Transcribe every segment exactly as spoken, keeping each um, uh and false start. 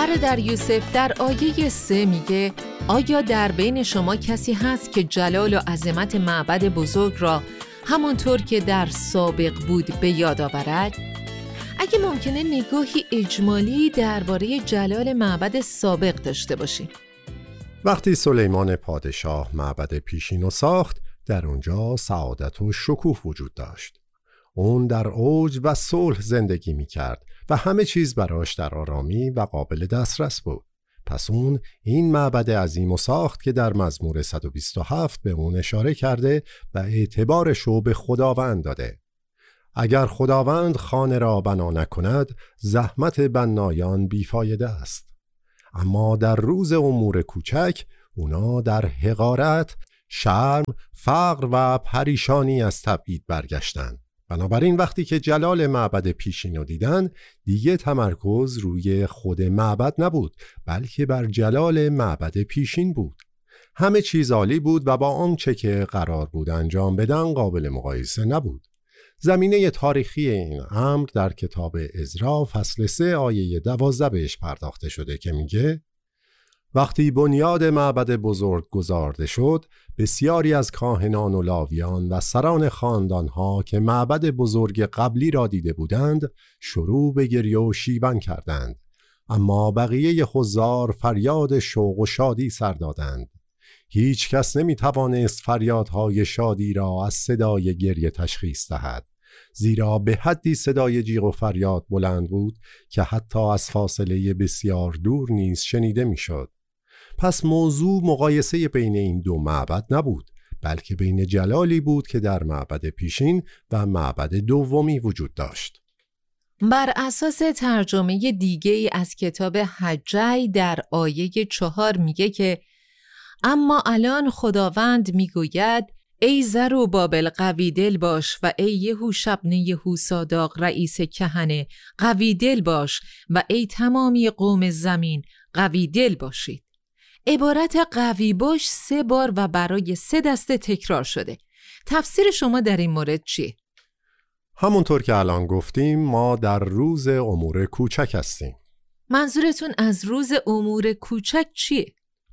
برادر یوسف در آیه سه میگه آیا در بین شما کسی هست که جلال و عظمت معبد بزرگ را همانطور که در سابق بود به یاد آورد؟ اگه ممکنه نگاهی اجمالی درباره جلال معبد سابق داشته باشیم. وقتی سلیمان پادشاه معبد پیشین رو ساخت، در اونجا سعادت و شکوه وجود داشت. اون در اوج و صلح زندگی می کرد و همه چیز براش در آرامی و قابل دسترس بود. پس اون این معبد عظیم رو ساخت که در مزمور صد و بیست و هفت به اون اشاره کرده و اعتبارش رو به خداوند داده. اگر خداوند خانه را بنا نکند، زحمت بنایان بیفایده است. اما در روز امور کوچک، اونا در حقارت، شرم، فقر و پریشانی از تبعید برگشتن. بنابراین وقتی که جلال معبد پیشین رو دیدن، دیگه تمرکز روی خود معبد نبود، بلکه بر جلال معبد پیشین بود. همه چیز عالی بود و با آنچه که قرار بود انجام بدن قابل مقایسه نبود. زمینه تاریخی این امر در کتاب عزرا فصل سه آیه دوازده بهش پرداخته شده که میگه وقتی بنیاد معبد بزرگ گذارده شد، بسیاری از کاهنان و لاویان و سران خاندانها که معبد بزرگ قبلی را دیده بودند شروع به گریه و شیون کردند، اما بقیه حضار فریاد شوق و شادی سر دادند. هیچ کس نمی توانست فریادهای شادی را از صدای گریه تشخیص دهد، زیرا به حدی صدای جیغ و فریاد بلند بود که حتی از فاصله بسیار دور نیز شنیده می شد. پس موضوع مقایسه بین این دو معبد نبود، بلکه بین جلالی بود که در معبد پیشین و معبد دومی وجود داشت. بر اساس ترجمه دیگه ای از کتاب حجی در آیه چهار میگه که اما الان خداوند میگوید ای زروبابل قوی دل باش و ای یهوشع بن یهوصاداق رئیس کهنه قوی دل باش و ای تمامی قوم زمین قوی دل باشید. عبارت قوی باش سه بار و برای سه دسته تکرار شده. تفسیر شما در این مورد چیه؟ همونطور که الان گفتیم ما در روز امور کوچک هستیم. منظورتون از روز امور کوچک چیه؟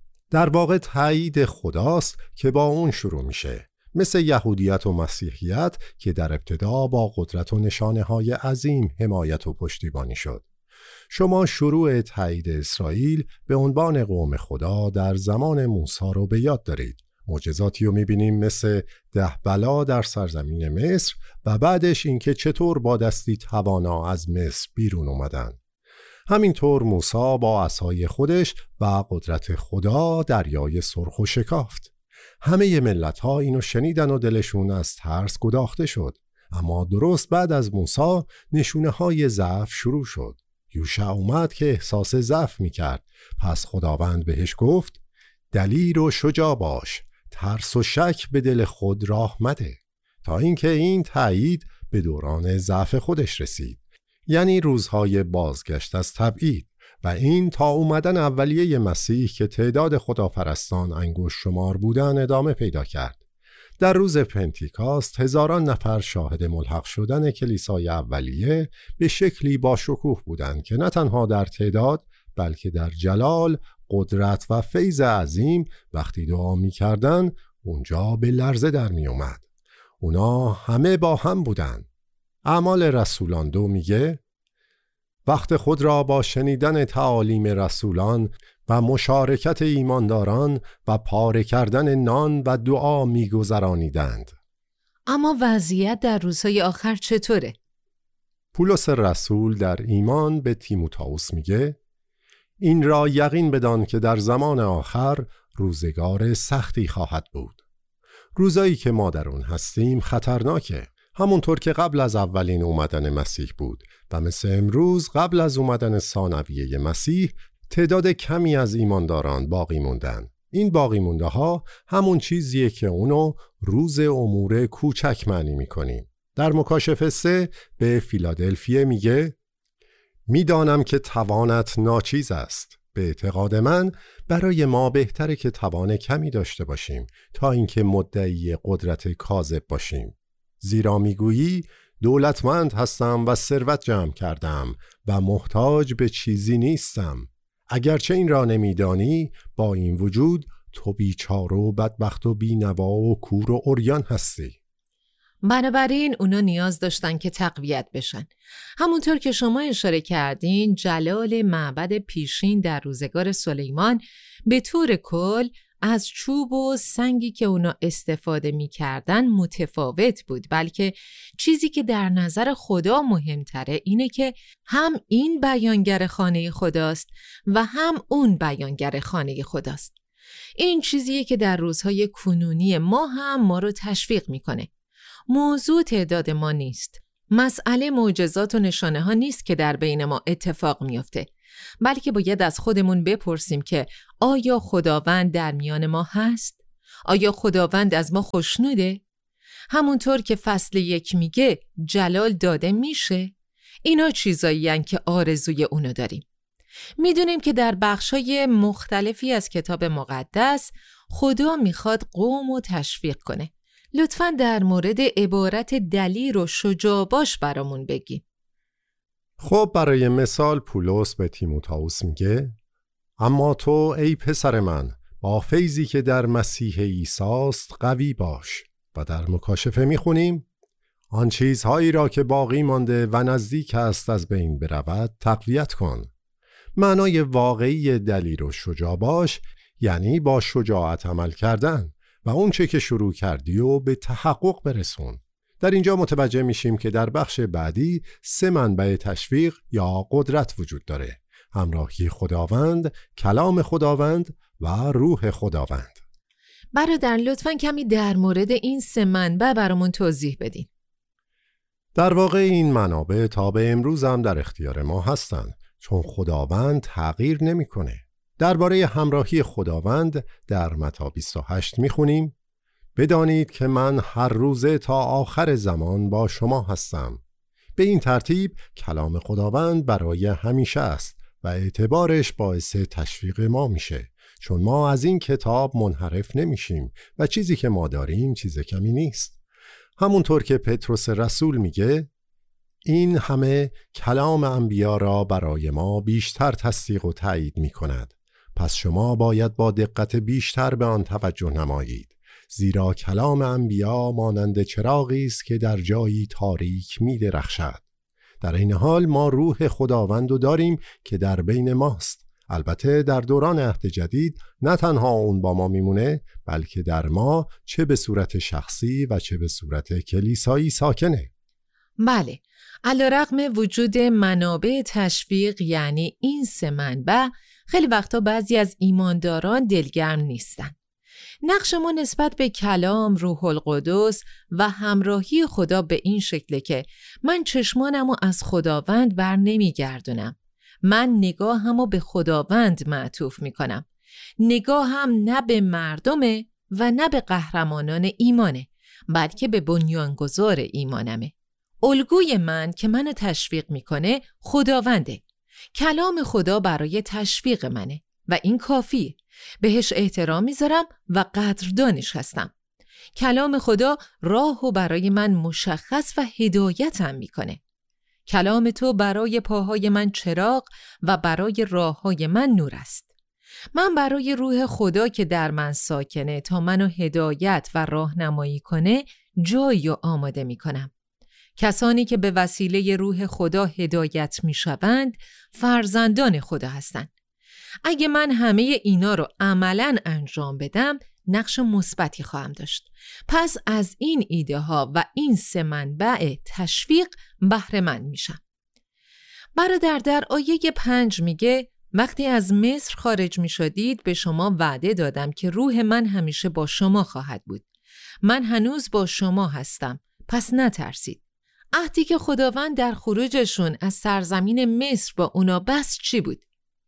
در واقع تایید خداست که با اون شروع میشه، مثل یهودیت و مسیحیت که در ابتدا با قدرت و نشانه های عظیم حمایت و پشتیبانی شد. شما شروع تایید اسرائیل به عنوان قوم خدا در زمان موسی رو به یاد دارید. معجزاتی رو میبینیم مثل ده بلا در سرزمین مصر و بعدش اینکه چطور با دستی توانا از مصر بیرون اومدن. همینطور موسی با عصای خودش و قدرت خدا دریای سرخ و شکافت. همه ملت ها اینو شنیدن و دلشون از ترس گداخته شد. اما درست بعد از موسی نشونه های ضعف شروع شد. یوشع اومد که احساس ضعف میکرد. پس خداوند بهش گفت دلیر و شجاع باش، ترس و شک به دل خود راه مده، تا اینکه این تایید به دوران ضعف خودش رسید، یعنی روزهای بازگشت از تبعید، و این تا اومدن اولیه مسیح که تعداد خداپرستان انگشت شمار بودن ادامه پیدا کرد. در روز پنتیکاست هزاران نفر شاهد ملحق شدن کلیسای اولیه به شکلی با شکوه بودند که نه تنها در تعداد بلکه در جلال، قدرت و فیض عظیم وقتی دعا می کردن اونجا به لرزه در می اومد. اونا همه با هم بودن. اعمال رسولان دو میگه وقت خود را با شنیدن تعالیم رسولان و مشارکت ایمانداران و پاره کردن نان و دعا می‌گذرانیدند. اما وضعیت در روزهای آخر چطوره؟ پولس رسول در ایمان به تیموتائوس میگه این را یقین بدان که در زمان آخر روزگار سختی خواهد بود. روزایی که ما در اون هستیم خطرناکه، همونطور که قبل از اولین اومدن مسیح بود و مثل امروز قبل از اومدن ثانویه مسیح تعداد کمی از ایمانداران باقی موندن. این باقی مونده ها همون چیزیه که اونو روز امور کوچک معنی میکنیم. در مکاشفه سه به فیلادلفیه میگه میدانم که توانت ناچیز است. به اعتقاد من برای ما بهتره که توان کمی داشته باشیم تا اینکه مدعی قدرت کاذب باشیم. زیرا میگویی دولتمند هستم و ثروت جمع کردم و محتاج به چیزی نیستم، اگرچه این را نمیدانی، با این وجود تو بیچاره و بدبخت و بینوا و کور و عریان هستی. بنابراین اونا نیاز داشتن که تقویت بشن. همونطور که شما اشاره کردین، جلال معبد پیشین در روزگار سلیمان به طور کل از چوب و سنگی که اونا استفاده می کردن متفاوت بود، بلکه چیزی که در نظر خدا مهمتره اینه که هم این بیانگر خانه خداست و هم اون بیانگر خانه خداست. این چیزیه که در روزهای کنونی ما هم ما رو تشویق میکنه. موضوع تعداد ما نیست. مسئله معجزات و نشانه ها نیست که در بین ما اتفاق میفته، بلکه باید از خودمون بپرسیم که آیا خداوند در میان ما هست؟ آیا خداوند از ما خوشنوده؟ همونطور که فصل یک میگه جلال داده میشه؟ اینا چیزایی هن که آرزوی اونو داریم. میدونیم که در بخشای مختلفی از کتاب مقدس خدا میخواد قوم رو تشویق کنه. لطفاً در مورد عبارت دلیر و شجاع باش برامون بگی. خب برای مثال پولس به تیموتائوس میگه اما تو ای پسر من با فیضی که در مسیح عیسی است قوی باش. و در مکاشفه میخونیم آن چیزهایی را که باقی مانده و نزدیک است از بین برود تقویت کن. معنای واقعی دلیر و شجاع باش یعنی با شجاعت عمل کردن و اون چه که شروع کردی و به تحقق برسون. در اینجا متوجه میشیم که در بخش بعدی سه منبع تشویق یا قدرت وجود داره: همراهی خداوند، کلام خداوند و روح خداوند. برادر لطفاً کمی در مورد این سه منبع برامون توضیح بدین. در واقع این منابع تا به امروز هم در اختیار ما هستند، چون خداوند تغییر نمیکنه. درباره همراهی خداوند در متی بیست و هشت میخونیم بدانید که من هر روزه تا آخر زمان با شما هستم. به این ترتیب کلام خداوند برای همیشه است و اعتبارش باعث تشویق ما میشه، چون ما از این کتاب منحرف نمیشیم و چیزی که ما داریم چیز کمی نیست. همونطور که پتروس رسول میگه این همه کلام انبیا را برای ما بیشتر تصدیق و تایید میکند. پس شما باید با دقت بیشتر به آن توجه نمایید، زیرا کلام انبیا مانند چراغی است که در جایی تاریک می درخشد. در این حال ما روح خداوند رو داریم که در بین ماست. البته در دوران عهد جدید نه تنها اون با ما میمونه، بلکه در ما چه به صورت شخصی و چه به صورت کلیسایی ساکنه. بله، علیرغم وجود منابع تشویق یعنی این سه منبع، خیلی وقتا بعضی از ایمانداران دلگرم نیستن. نقش ما نسبت به کلام، روح القدس و همراهی خدا به این شکله که من چشمانمو از خداوند بر نمی گردونم. من نگاهمو به خداوند معطوف می کنم. نگاهم نه به مردمه و نه به قهرمانان ایمانه، بلکه به بنیانگذار ایمانمه. الگوی من که منو تشویق میکنه خداونده. کلام خدا برای تشویق منه و این کافیه. بهش احترام میذارم و قدردانش هستم. کلام خدا راهو برای من مشخص و هدایتم میکنه. کلام تو برای پاهای من چراغ و برای راههای من نور است. من برای روح خدا که در من ساکنه تا منو هدایت و راهنمایی کنه جایی آماده میکنم. کسانی که به وسیله روح خدا هدایت میشوند فرزندان خدا هستند. اگه من همه اینا رو عملاً انجام بدم نقش مثبتی خواهم داشت. پس از این ایده ها و این سه منبع تشویق بهره مند میشم. برادر در آیه پنج میگه وقتی از مصر خارج میشدید به شما وعده دادم که روح من همیشه با شما خواهد بود. من هنوز با شما هستم، پس نترسید. عهدی که خداوند در خروجشون از سرزمین مصر با اونا بست چی بود؟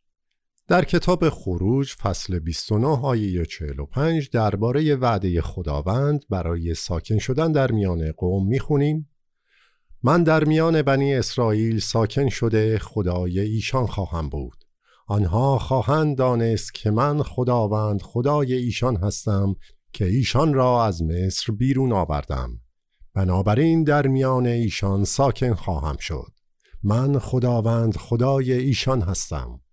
در کتاب خروج فصل بیست و نه آیه چهل و پنج درباره وعده خداوند برای ساکن شدن در میان قوم میخونیم من در میان بنی اسرائیل ساکن شده خدای ایشان خواهم بود. آنها خواهند دانست که من خداوند خدای ایشان هستم که ایشان را از مصر بیرون آوردم. بنابراین در میان ایشان ساکن خواهم شد. من خداوند خدای ایشان هستم.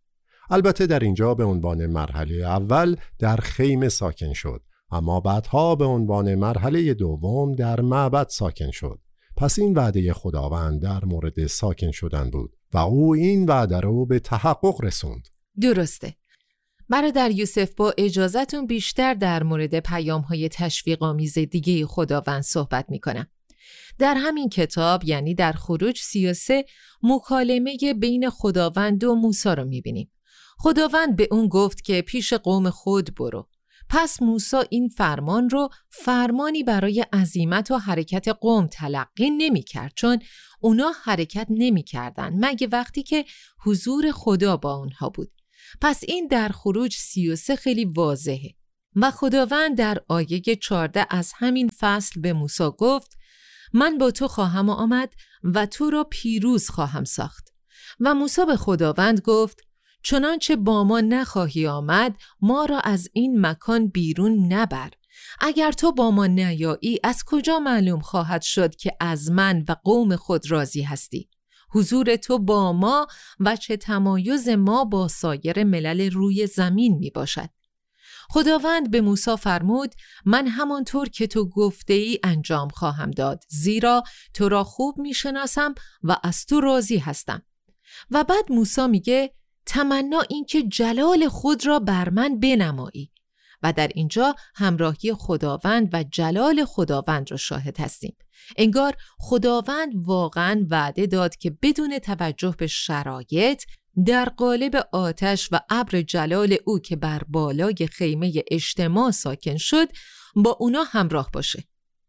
البته در اینجا به عنوان مرحله اول در خیمه ساکن شد، اما بعدها به عنوان مرحله دوم در معبد ساکن شد. پس این وعده خداوند در مورد ساکن شدن بود و او این وعده رو به تحقق رسوند. درسته. برادر یوسف، با اجازتون بیشتر در مورد پیام‌های تشویق‌آمیز دیگه خداوند صحبت می‌کنم. در همین کتاب، یعنی در خروج سی و سه، مکالمه بین خداوند و موسی رو می‌بینیم. خداوند به اون گفت که پیش قوم خود برو. پس موسی این فرمان رو فرمانی برای عزیمت و حرکت قوم تلقی نمی کرد، چون اونا حرکت نمی کردن مگه وقتی که حضور خدا با اونها بود. پس این در خروج سی و سه خیلی واضحه و خداوند در آیه چهارده از همین فصل به موسی گفت من با تو خواهم آمد و تو را پیروز خواهم ساخت. و موسی به خداوند گفت چنانچه با ما نخواهی آمد ما را از این مکان بیرون نبر. اگر تو با ما نیایی از کجا معلوم خواهد شد که از من و قوم خود راضی هستی؟ حضور تو با ما و چه تمایز ما با سایر ملل روی زمین می باشد. خداوند به موسی فرمود من همانطور که تو گفته ای انجام خواهم داد، زیرا تو را خوب می شناسم و از تو راضی هستم. و بعد موسی میگه تمنا این که جلال خود را بر من بنمایی. و در اینجا همراهی خداوند و جلال خداوند را شاهد هستیم. انگار خداوند واقعا وعده داد که بدون توجه به شرایط در قالب آتش و ابر جلال او که بر بالای خیمه اجتماع ساکن شد با اونا همراه باشه.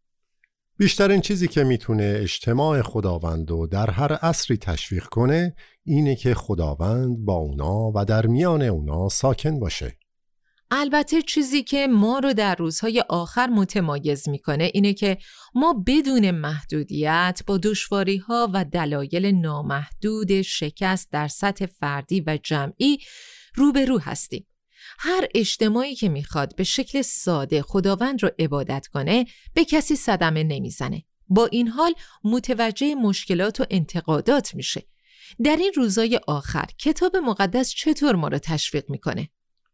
بیشترین چیزی که میتونه اجتماع خداوند رو در هر عصری تشویق کنه اینه که خداوند با اونا و در میان اونا ساکن باشه. البته چیزی که ما رو در روزهای آخر متمایز میکنه اینه که ما بدون محدودیت با دشواری‌ها و دلایل نامحدود شکست در سطح فردی و جمعی روبرو هستیم. هر اجتماعی که میخواد به شکل ساده خداوند رو عبادت کنه به کسی صدمه نمیزنه. با این حال متوجه مشکلات و انتقادات میشه. در این روزهای آخر کتاب مقدس چطور ما رو تشویق میکنه؟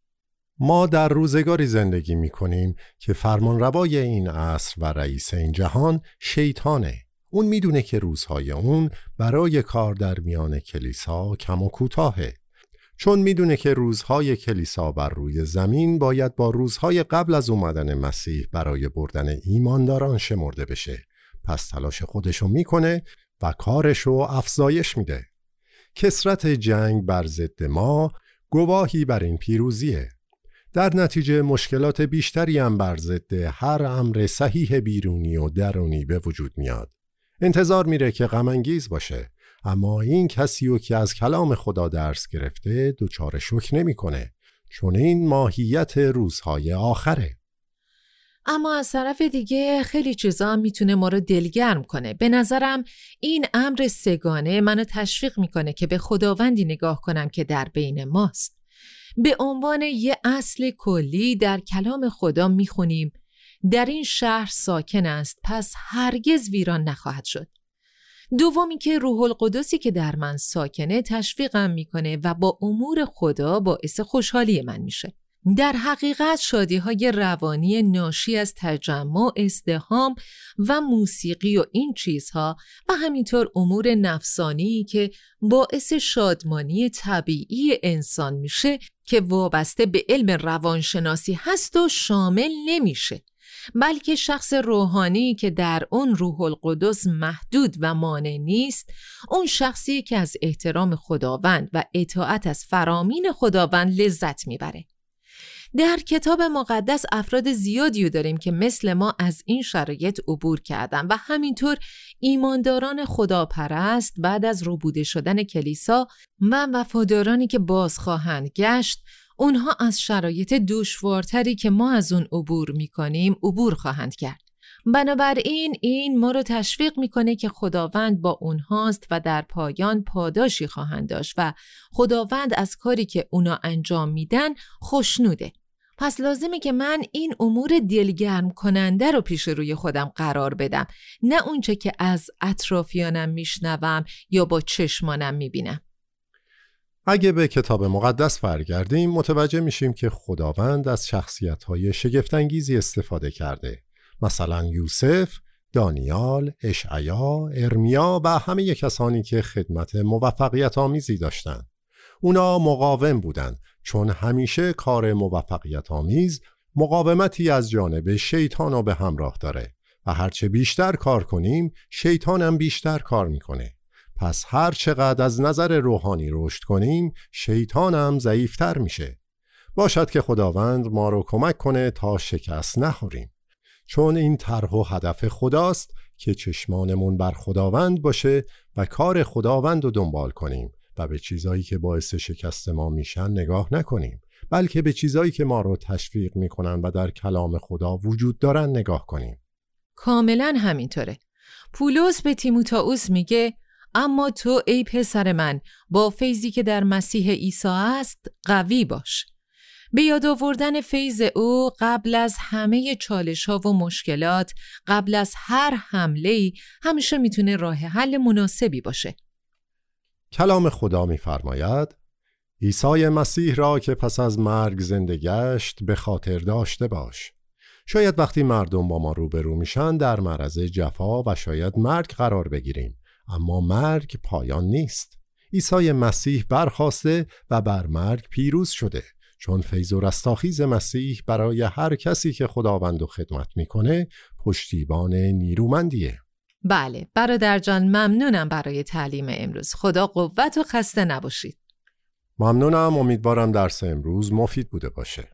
ما در روزگاری زندگی میکنیم که فرمانروای این عصر و رئیس این جهان شیطانه. اون میدونه که روزهای اون برای کار در میان کلیسا کم و کوتاهه. چون میدونه که روزهای کلیسا بر روی زمین باید با روزهای قبل از اومدن مسیح برای بردن ایمانداران شمرده بشه. پس تلاش خودشو میکنه و کارشو افزایش میده. کثرت جنگ بر ضد ما گواهی بر این پیروزیه. در نتیجه مشکلات بیشتری هم بر ضد هر امر صحیح بیرونی و درونی به وجود میاد. انتظار میره که غم انگیز باشه، اما این کسیو که از کلام خدا درس گرفته دچار شوک نمیکنه، چون این ماهیت روزهای آخره. اما از طرف دیگه خیلی چیزا هم میتونه ما رو دلگرم کنه. به نظرم این امر سگانه منو تشویق میکنه که به خداوندی نگاه کنم که در بین ماست. به عنوان یه اصل کلی در کلام خدا میخونیم در این شهر ساکن است پس هرگز ویران نخواهد شد. دومی که روح القدسی که در من ساکنه تشویقم میکنه و با امور خدا باعث خوشحالی من میشه. در حقیقت شادی‌های روانی ناشی از تجمع، ازدحام و موسیقی و این چیزها و همینطور امور نفسانی که باعث شادمانی طبیعی انسان میشه که وابسته به علم روانشناسی هست و شامل نمیشه، بلکه شخص روحانی که در اون روح القدس محدود و مانع نیست، اون شخصی که از احترام خداوند و اطاعت از فرامین خداوند لذت میبره. در کتاب مقدس افراد زیادی رو داریم که مثل ما از این شرایط عبور کردن و همینطور ایمانداران خداپرست بعد از ربوده شدن کلیسا و وفادارانی که باز خواهند گشت، اونها از شرایط دشوارتری که ما از اون عبور میکنیم عبور خواهند کرد. بنابراین این ما رو تشویق میکنه که خداوند با اونهاست و در پایان پاداشی خواهند داشت و خداوند از کاری که اونا انجام میدن خوشنوده. پس لازمه که من این امور دلگرم کننده رو پیش روی خودم قرار بدم، نه اونچه که از اطرافیانم میشنوم یا با چشمانم میبینم. اگه به کتاب مقدس برگردیم متوجه میشیم که خداوند از شخصیت‌های شگفت‌انگیزی استفاده کرده. مثلا یوسف، دانیال، اشعیا، ارمیا و همه کسانی که خدمت موفقیت آمیزی داشتند. اونا مقاوم بودند چون همیشه کار موفقیت آمیز مقاومتی از جانب شیطان رو به همراه داره و هرچه بیشتر کار کنیم شیطان هم بیشتر کار میکنه. پس هر چقدر از نظر روحانی رشد کنیم شیطان هم ضعیفتر میشه. باشد که خداوند ما رو کمک کنه تا شکست نخوریم، چون این طرح و هدف خداست که چشمانمون بر خداوند باشه و کار خداوند رو دنبال کنیم و به چیزایی که باعث شکست ما میشن نگاه نکنیم، بلکه به چیزایی که ما رو تشویق میکنن و در کلام خدا وجود دارن نگاه کنیم. کاملا همینطوره. پولس به تیموتائوس میگه اما تو ای پسر من با فیضی که در مسیح عیسی است قوی باش. به یاد آوردن فیض او قبل از همه چالش ها و مشکلات، قبل از هر حمله‌ای همیشه میتونه راه حل مناسبی باشه. کلام خدا می‌فرماید عیسی مسیح را که پس از مرگ زنده گشت به خاطر داشته باش. شاید وقتی مردم با ما روبرو میشن در معرض جفا و شاید مرگ قرار بگیریم، اما مرگ پایان نیست. عیسی مسیح برخاسته و بر مرگ پیروز شده، چون فیض و رستاخیز مسیح برای هر کسی که خداوند و خدمت میکنه پشتیبان نیرومندیه. بله برادر جان، ممنونم برای تعلیم امروز. خدا قوت و خسته نباشید. ممنونم. امیدوارم درس امروز مفید بوده باشه.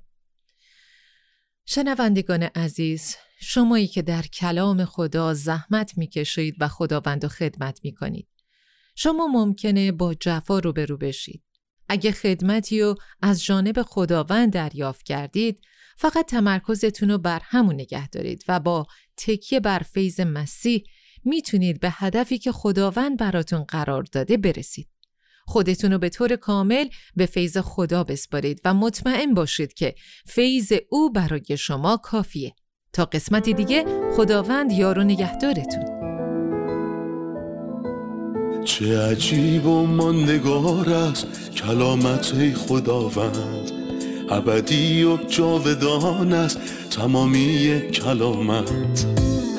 شنوندگان عزیز، شمایی که در کلام خدا زحمت میکشید و خداوند و خدمت میکنید، شما ممکنه با جفا روبرو بشید. اگه خدمتی رو از جانب خداوند دریافت کردید، فقط تمرکزتون رو بر همون نگه دارید و با تکیه بر فیض مسیح میتونید به هدفی که خداوند براتون قرار داده برسید. خودتون رو به طور کامل به فیض خدا بسپارید و مطمئن باشید که فیض او برای شما کافیه. تا قسمتی دیگه خداوند یار و نگهدارتون. چه عجیب و ماندگار است کلامت خداوند، ابدی و جاودان است تمامی کلامت.